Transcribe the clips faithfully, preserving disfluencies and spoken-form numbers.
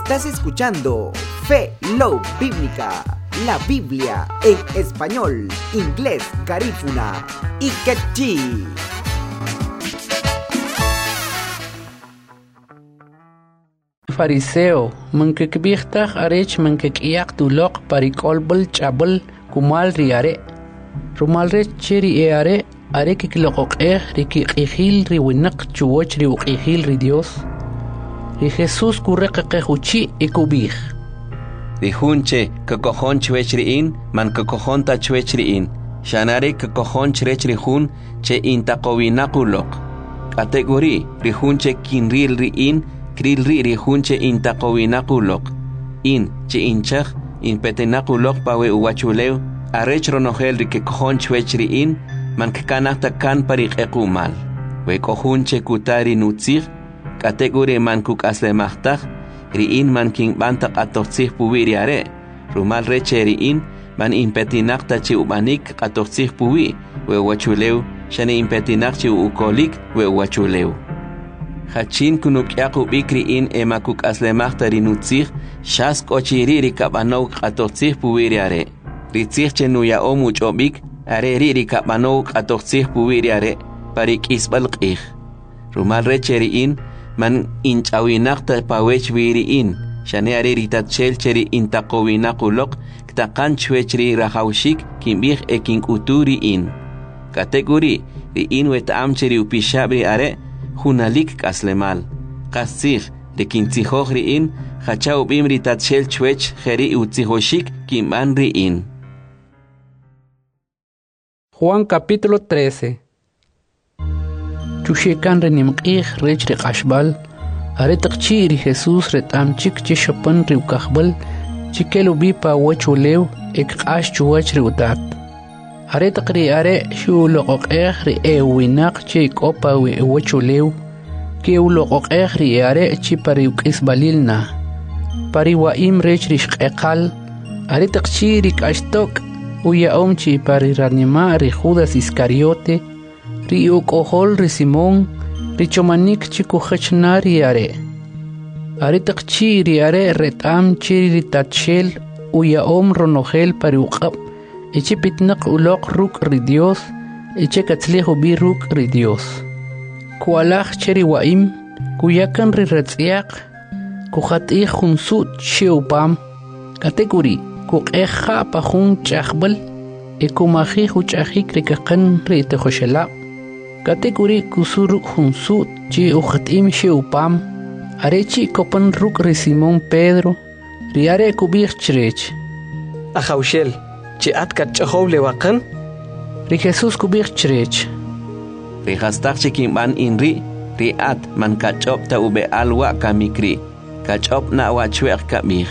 Estás escuchando Fe Love Bíblica, la Biblia en español, inglés, garífuna y quechí. Fariseo, mankekbichtach arech mankekiyak tulok parikolbol chabol kumal riare. Rumalre chiri eare are kiklokok eh rikikihil riwinak chuoch riwikihil ri Dios. Ri Jesús kurrekekehuchi ikubih. Ri hunche kakohon chwechriin man kakohon ta chwechriin. Shanare kakohon chrechri-hun che intakowinakulok. Kategori ri hunche kinril riin kril ri ri hunche intakowinakulok. In che inchach in petenakulok pawe uwachuleu. Arech ronogel ri kakohon chwechriin man kakanakta kan parik ekumal. We kohunche kutari nutzir. Kategori man kuk aslemachtak, riin man king bantak atorsih puwi riare, rumal reche riin man impetinak ta chi umanik atorsih puwi, we wachuleu, shane impetinak chi ukolik we wachuleu. Hachin kunuk yakub ikriin ema kuk aslemachta rinutzih, shas kochiri rikabanok atorsih puwi riare, ritzih chenuya omuch obik, are ri rikabanok atorsih puwi riare, parik isbalqih. Rumal reche riin, man inchawinakta pawech wiriin, shane are ritatchel cheri intakowinakulok, ktakan chwechri rahawshik kimbih e king uturiin. Kategori, riin wetam cheri upishabri are, hunalik kaslemal. Kasih, rikintzihoj riin, hacha ubim ritatchel chwech jeri utzihoshik kimban riin. Juan capítulo trece. Chushekan renimqih rech riqashbal, aretaqchi ri Jesús retamchik che shopan riukahbal, chikelu bipa wachulew ekqash chuwach riutat. Aretaqri are shu loqoqeh ri ewinaq che ikopa wi wachulew, ke uloqoqeh ri are chi pariukis balilna. Pariwaim rech rishqeqal, aretaqchi rikashtok uyaom chi pariranima ri Judas Iscariote, ri ukohol ri Simón, ri chomanik chikuhachna ri are. Aritaqchi ri are retam chiri ri tatchel uyaom ronogel pariuqab, eche pitnak ulok ruk ri Dios, eche katzlejo bi ruk ri Dios. Kualach cheri waim, kuyakan ri ratziak, kuhatih hunsut sheupam, kategori, kuqeja pahun chahbal, ekumaji huchahik rikakan ri tehoshelab. Kategori kusur hunsut chi ujatim sheupam, arechi kopan ruk ri Simón Pedro, riare kubich chrech. Ajaushel, chi atkat chahow lewakan? Ri Jesús kubich chrech. Ri hastak chikimban inri, ri at man kachop ta ube alwa kamikri, kachop na wachwek kamich.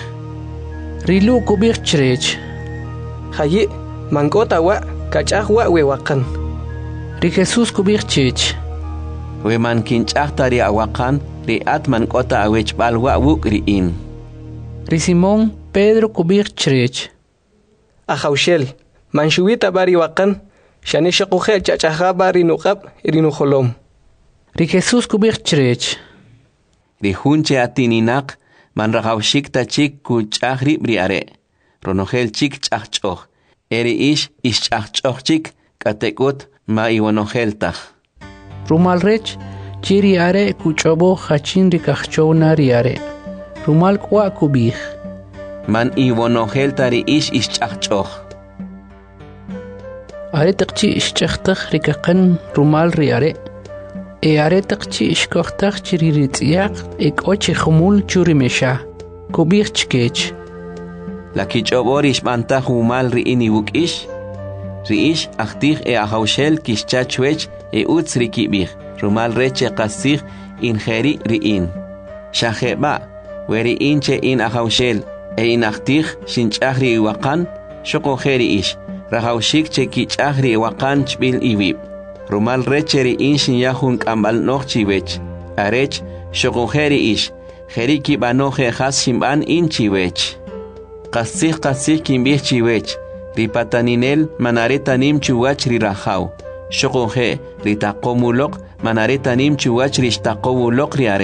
Ri lu kubich chrech. Hayi, mangota wa kachahwa wewakan. Ri Jesús kubich chech. We man kinchahta ri awakan, ri at man kota awech balwa wuk riin. Ri Simón Pedro kubich chrech. Ajaushel, man shuwita bari wakan, shane shakuhel chachaha bari nuqab irinuholom. Ri Jesús kubich chrech. Ri hunche atininak, man rahawshik ta chik kuchahri briare. Ronogel chik chachchoh. Eri ish ish chachchoh chik, katekut ma iwanoheltach. Rumal rech, chiri are kuchobo hachin rikachchowna riare. Rumal kwa kubich. Man iwanoheltari ish ish chachchoh. Are taqchi ish chachtach rikakan rumal riare. E are taqchi ish kochtach chiri ritziak ek oche khumul churi mesha. Kubich chkech. La kichobor ish mantach umal riini wuk ish. Riish achtich e ahaushel kishchachwech e utz rikibich, rumal reche qasich injeri riin. Shaheba, we riin che in ahaushel e in achtich shinchahri iwakan, shokojeri ish, rahaushik che kichahri iwakan chbil iwib. Rumal reche riin shinyahun kambal nochchiwech, arech shokojeri ish, jeri kibanoje has shimban in chiwech. Qasich qasich kimbich chiwech, ripataninel manaretanim chuwach rirahau. Shokoje ritaqomulok manaretanim chuwach rishtaqowulok riare.